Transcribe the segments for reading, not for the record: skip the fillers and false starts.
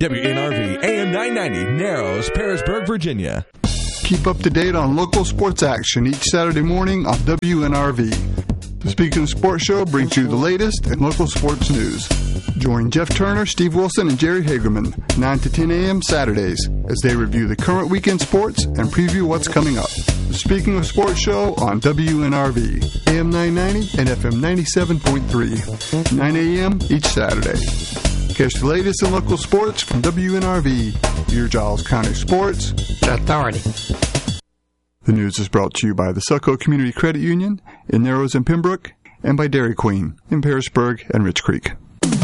WNRV AM 990, Narrows, Parisburg, Virginia. Keep up to date on local sports action each Saturday morning on WNRV. The Speaking of Sports Show brings you the latest in local sports news. Join Jeff Turner, Steve Wilson, and Jerry Hagerman 9 to 10 a.m. Saturdays as they review the current weekend sports and preview what's coming up. The Speaking of Sports Show on WNRV, AM 990 and FM 97.3, 9 a.m. each Saturday. Catch the latest in local sports from WNRV, your Giles County Sports Authority. The news is brought to you by the Succo Community Credit Union in Narrows and Pembroke, and by Dairy Queen in Parisburg and Rich Creek.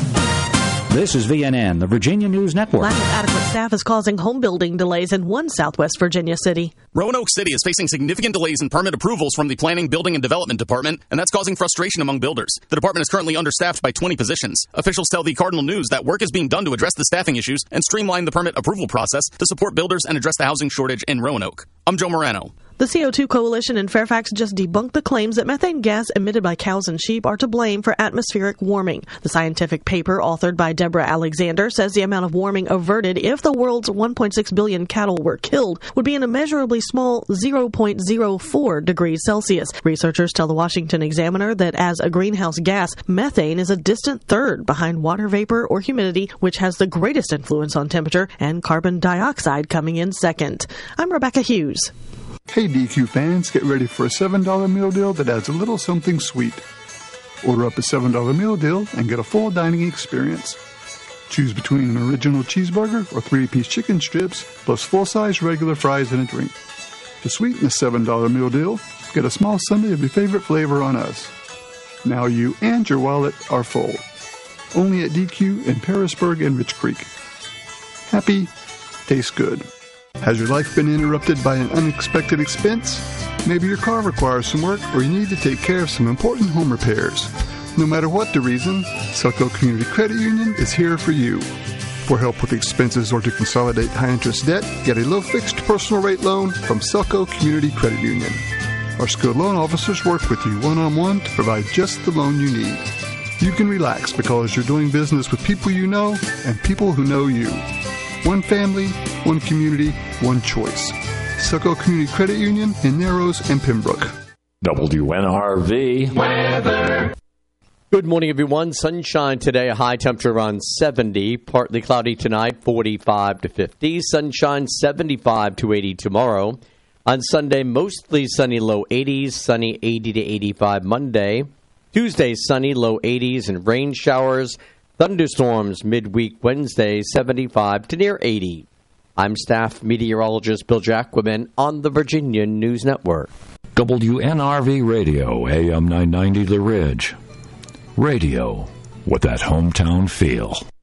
This is VNN, the Virginia News Network. Lack of adequate staff is causing home building delays in one Southwest Virginia city. Roanoke City is facing significant delays in permit approvals from the Planning, Building, and Development Department, and that's causing frustration among builders. The department is currently understaffed by 20 positions. Officials tell the Cardinal News that work is being done to address the staffing issues and streamline the permit approval process to support builders and address the housing shortage in Roanoke. I'm Joe Morano. The CO2 Coalition in Fairfax just debunked the claims that methane gas emitted by cows and sheep are to blame for atmospheric warming. The scientific paper, authored by Deborah Alexander, says the amount of warming averted if the world's 1.6 billion cattle were killed would be an immeasurably small 0.04 degrees Celsius. Researchers tell the Washington Examiner that as a greenhouse gas, methane is a distant third behind water vapor or humidity, which has the greatest influence on temperature, and carbon dioxide coming in second. I'm Rebecca Hughes. Hey DQ fans, get ready for a $7 meal deal that adds a little something sweet. Order up a $7 meal deal and get a full dining experience. Choose between an original cheeseburger or 3-piece chicken strips, plus full-size regular fries and a drink. To sweeten the $7 meal deal, get a small sundae of your favorite flavor on us. Now you and your wallet are full. Only at DQ in Parisburg and Rich Creek. Happy, tastes good. Has your life been interrupted by an unexpected expense? Maybe your car requires some work, or you need to take care of some important home repairs. No matter what the reason, Succo Community Credit Union is here for you. For help with expenses or to consolidate high-interest debt, get a low-fixed personal rate loan from Succo Community Credit Union. Our skilled loan officers work with you one-on-one to provide just the loan you need. You can relax because you're doing business with people you know and people who know you. One family, one community, one choice. Succo Community Credit Union in Narrows and Pembroke. WNRV weather. Good morning, everyone. Sunshine today, a high temperature around 70. Partly cloudy tonight, 45 to 50. Sunshine, 75 to 80 tomorrow. On Sunday, mostly sunny, low 80s. Sunny, 80 to 85 Monday. Tuesday, sunny, low 80s and rain showers. Thunderstorms midweek Wednesday, 75 to near 80. I'm staff meteorologist Bill Jacquemin on the Virginia News Network. WNRV Radio, AM 990 The Ridge. Radio with that hometown feel.